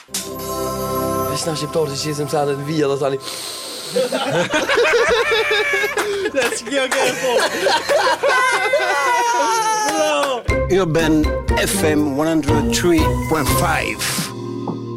Vyšnáš je to, že jsem se vyjel zali. Let's go, careful. Urban FM 103.5.